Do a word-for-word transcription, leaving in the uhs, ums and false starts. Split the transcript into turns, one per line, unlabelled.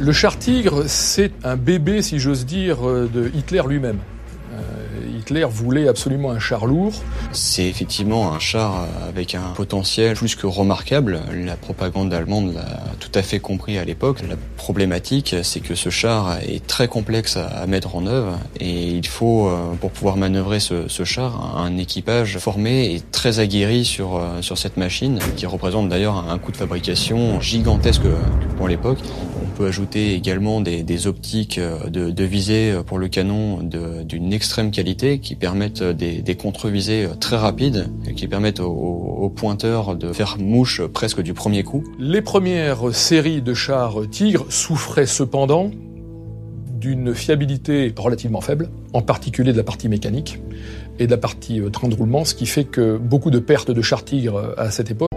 Le char Tigre, c'est un bébé, si j'ose dire, de Hitler lui-même. Euh, Hitler voulait absolument un char lourd.
C'est effectivement un char avec un potentiel plus que remarquable. La propagande allemande l'a tout à fait compris à l'époque. La problématique, c'est que ce char est très complexe à mettre en œuvre et il faut, pour pouvoir manœuvrer ce, ce char, un équipage formé et très aguerri sur, sur cette machine, qui représente d'ailleurs un coût de fabrication gigantesque pour l'époque. On peut ajouter également des, des optiques de, de visée pour le canon de, d'une extrême qualité qui permettent des, des contre-visées très rapides et qui permettent aux, aux pointeurs de faire mouche presque du premier coup.
Les premières séries de chars Tigre souffraient cependant d'une fiabilité relativement faible, en particulier de la partie mécanique et de la partie train de roulement, ce qui fait que beaucoup de pertes de chars Tigre à cette époque